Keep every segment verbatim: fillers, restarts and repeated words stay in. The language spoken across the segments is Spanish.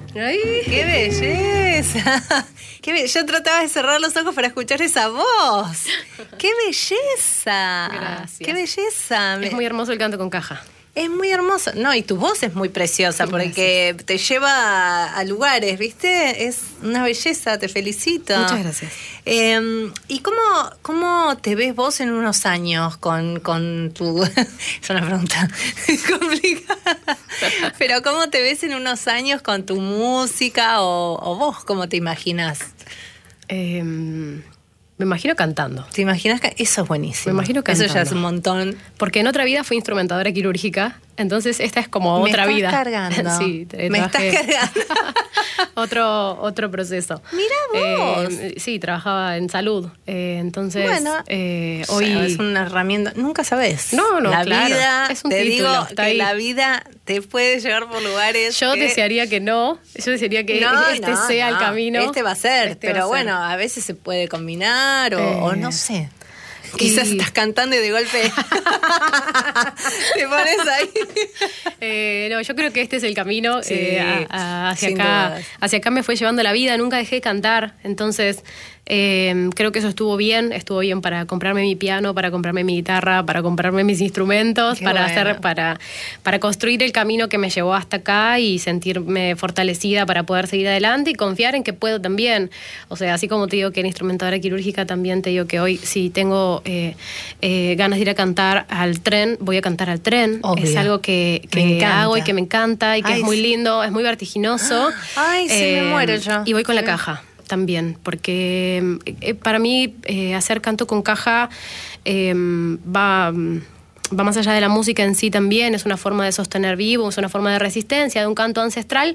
¡Ay, qué belleza! Qué be- Yo trataba de cerrar los ojos para escuchar esa voz. ¡Qué belleza! Gracias. ¡Qué belleza! Es muy hermoso el canto con caja. Es muy hermoso. No, y tu voz es muy preciosa porque te lleva a, a lugares, ¿viste? Es una belleza, te felicito. Muchas gracias. Eh, ¿Y cómo, cómo te ves vos en unos años con, con tu... Es una pregunta complicada. Pero ¿cómo te ves en unos años con tu música o, o vos cómo te imaginas? Eh, me imagino cantando. ¿Te imaginas que eso es buenísimo? Me imagino Eso ya cantando. es un montón. Porque en otra vida fui instrumentadora quirúrgica, entonces esta es como Me otra estás vida. cargando. Sí, te- Me estás trabajé- cargando. otro, otro proceso. Mirá vos. Eh, sí, trabajaba en salud. Eh, entonces, Bueno, eh, O hoy... sea, es una herramienta, nunca sabes. No, no, la claro, vida, es un te título, digo está que ahí. la vida te puede llevar por lugares. Yo que- desearía que no, yo desearía que No, este no, sea no. el camino. Este va a ser, Este va pero a ser. bueno, a veces se puede combinar o, Eh, o no sé. Quizás y- estás cantando y de golpe te pones ahí. Eh, no, yo creo que este es el camino. Sí, eh, a- a- hacia sin acá, dudas. hacia acá me fue llevando la vida. Nunca dejé de cantar, entonces eh, creo que eso estuvo bien. Estuvo bien para comprarme mi piano, para comprarme mi guitarra, para comprarme mis instrumentos, Qué para bueno. hacer, para, para construir el camino que me llevó hasta acá y sentirme fortalecida para poder seguir adelante y confiar en que puedo también. O sea, así como te digo que era instrumentadora quirúrgica, también te digo que hoy si tengo eh, eh, ganas de ir a cantar al tren, voy a cantar al tren. Obvio. Es algo que, Me que encanta. hago y que me encanta y que Ay, es muy sí. lindo, es muy vertiginoso. Ay, sí, me muero yo. Y voy con la Sí. caja también, porque eh, para mí eh, hacer canto con caja eh, va... va más allá de la música en sí también, es una forma de sostener vivo, es una forma de resistencia, de un canto ancestral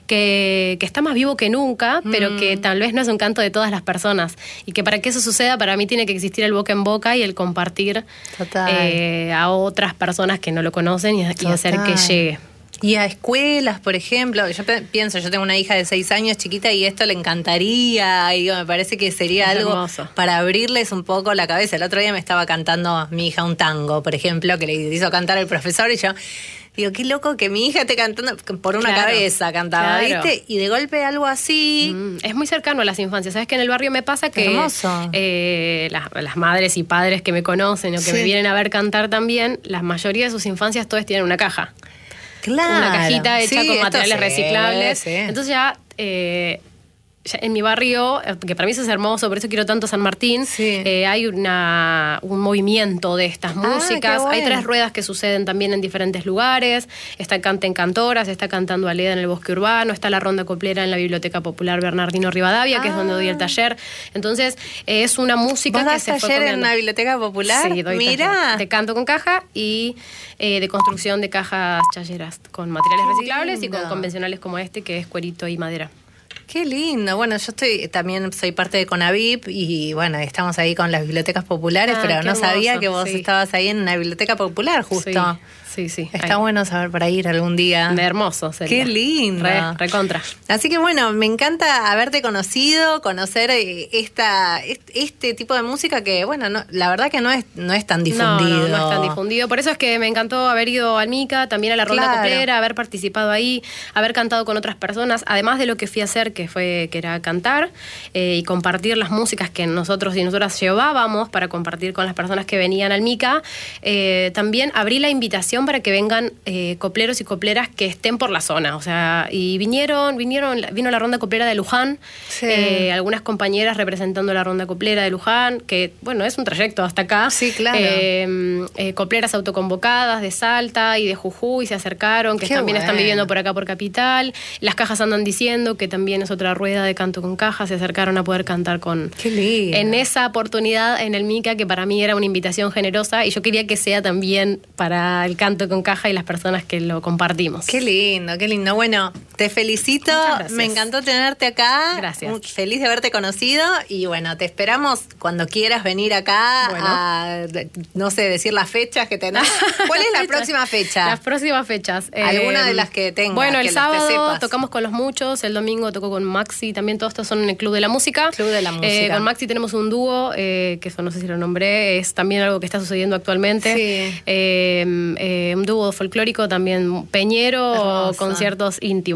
que, que está más vivo que nunca, pero Mm. que tal vez no es un canto de todas las personas. Y que para que eso suceda, para mí tiene que existir el boca en boca y el compartir Total. eh, a otras personas que no lo conocen y, y hacer que Total. llegue. Y a escuelas, por ejemplo, yo pe- pienso, yo tengo una hija de seis años chiquita y esto le encantaría, y digo, me parece que sería Es algo hermoso. para abrirles un poco la cabeza. El otro día me estaba cantando mi hija un tango, por ejemplo, que le hizo cantar el profesor y yo digo, qué loco que mi hija esté cantando por una Claro, cabeza, cantaba, claro. ¿viste? Y de golpe algo así. Mm, es muy cercano a las infancias. ¿Sabes que en el barrio me pasa que Hermoso. eh, las, las madres y padres que me conocen o que Sí. me vienen a ver cantar también, la mayoría de sus infancias todos tienen una caja? Claro. Una cajita hecha Sí, con esto materiales sí, reciclables. sí. Entonces ya, eh, ya en mi barrio, eh, que para mí eso es hermoso, por eso quiero tanto San Martín, Sí. eh, hay una, un movimiento de estas Ah, músicas. qué Hay bueno. tres ruedas que suceden también en diferentes lugares. Está Canta en Cantoras, está Cantando Aleda en el Bosque Urbano, está la Ronda Coplera en la Biblioteca Popular Bernardino Rivadavia, que es donde doy el taller. Entonces, eh, es una música ¿Vos que das se fue taller en comiendo. la Biblioteca Popular? Sí, doy Mira. taller de canto con caja y eh, de construcción de cajas chayeras con materiales Qué reciclables y con lindo. convencionales como este, que es cuerito y madera. Qué lindo. Bueno, yo estoy también soy parte de CONAVIP y bueno, estamos ahí con las bibliotecas populares, Ah, pero qué no sabía hermoso, que vos sí. estabas ahí en una biblioteca popular justo. Sí, sí, sí. Está Ahí. bueno saber para ir algún día. Hermoso sería. Qué lindo. Re, recontra. Así que bueno, me encanta haberte conocido, conocer eh, esta est- este tipo de música que bueno, no, la verdad que no es no es tan difundido. No, no, no es tan difundido. Por eso es que me encantó haber ido al Mica, también a la Ronda Claro. Coplera, haber participado ahí, haber cantado con otras personas, además de lo que fui a hacer, que fue que era cantar eh, y compartir las músicas que nosotros y nosotras llevábamos para compartir con las personas que venían al Mica. Eh, también abrí la invitación para que vengan eh, copleros y copleras que estén por la zona. O sea, y vinieron, vinieron, vino la Ronda Coplera de Luján, Sí. eh, algunas compañeras representando la Ronda Coplera de Luján, que bueno, es un trayecto hasta acá. Sí, claro. Eh, eh, copleras autoconvocadas de Salta y de Jujuy se acercaron, que Qué también están bueno. viviendo por acá por Capital. Las cajas andan diciendo que también es otra rueda de canto con caja, se acercaron a poder cantar con... Qué lindo. En esa oportunidad en el Mica, que para mí era una invitación generosa y yo quería que sea también para el canto con caja y las personas que lo compartimos. Qué lindo, qué lindo. Bueno, te felicito. Muchas gracias. Me encantó tenerte acá. Gracias. Muy feliz de haberte conocido. Y bueno, te esperamos cuando quieras venir acá Bueno. a, no sé, decir las fechas que tenés. ¿Cuál es la próxima fecha? Las próximas fechas. Alguna Eh, de las que tengas, Bueno, que el las- te sábado sepas. tocamos con Los Muchos, el domingo tocó con Maxi, también todos estos son en el Club de la Música. Club de la Música. Eh, con Maxi tenemos un dúo, eh, que eso no sé si lo nombré, es también algo que está sucediendo actualmente. Sí. Eh, eh, un dúo folclórico también peñero, Hermoso. conciertos íntimos.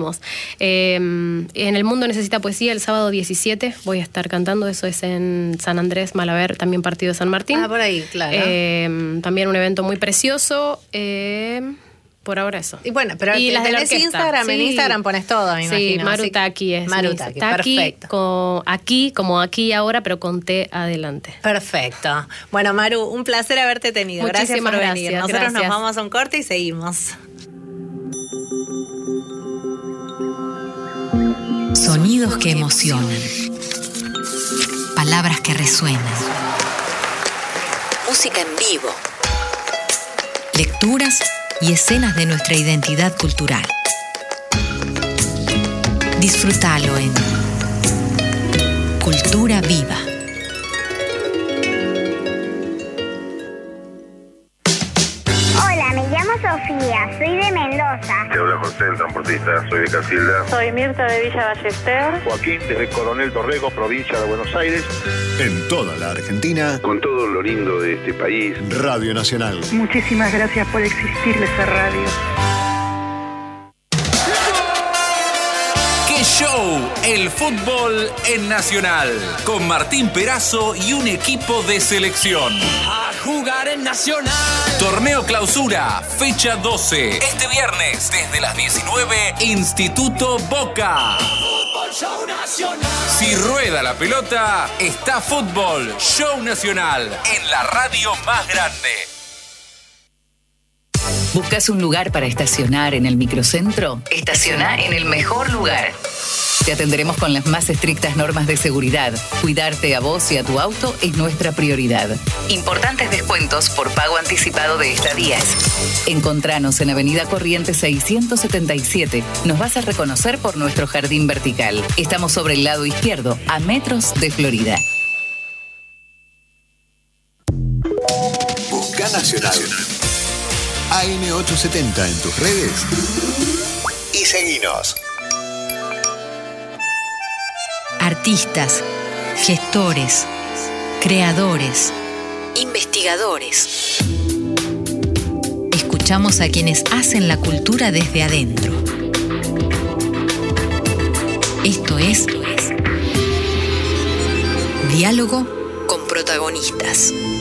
estamos. Eh, en El Mundo Necesita Poesía, el sábado diecisiete voy a estar cantando, eso es en San Andrés, Malaber, también partido de San Martín. Ah, por ahí, claro. Eh, también un evento muy precioso. Eh, Por ahora eso. Y bueno, pero y las de tenés Instagram, sí. En Instagram pones todo, me imagino. Sí, Marutaki es. Marutaki, Taki, perfecto. Con, aquí, como aquí y ahora, pero con T adelante. Perfecto. Bueno, Maru, un placer haberte tenido. Muchísimas gracias por gracias, venir. Nosotros gracias. Nos vamos a un corte y seguimos. Sonidos que emocionan. Palabras que resuenan. Música en vivo. Lecturas y escenas de nuestra identidad cultural. Disfrútalo en Cultura Viva. Hola, me llamo Sofía, soy de Mendoza. Te habla José, el transportista, soy de Casilda. Soy Mirta de Villa Ballester. Joaquín, desde Coronel Torrego, provincia de Buenos Aires. En toda la Argentina. Con todo lo lindo de este país. Radio Nacional. Muchísimas gracias por existirle esa radio. ¡Qué show! El fútbol en Nacional. Con Martín Perazo y un equipo de selección. A jugar en Nacional. Torneo Clausura, fecha doce. Este viernes, desde las diecinueve, Instituto Boca. Fútbol Show Nacional. Si rueda la pelota, está Fútbol Show Nacional en la radio más grande. ¿Buscas un lugar para estacionar en el microcentro? Estaciona en el mejor lugar. Te atenderemos con las más estrictas normas de seguridad. Cuidarte a vos y a tu auto es nuestra prioridad. Importantes descuentos por pago anticipado de estadías. Encontranos en Avenida Corrientes seiscientos setenta y siete. Nos vas a reconocer por nuestro jardín vertical. Estamos sobre el lado izquierdo, a metros de Florida. Busca Nacional. A M ochocientos setenta en tus redes. Y seguinos. Artistas, gestores, creadores, investigadores. Escuchamos a quienes hacen la cultura desde adentro. Esto es Diálogo con protagonistas.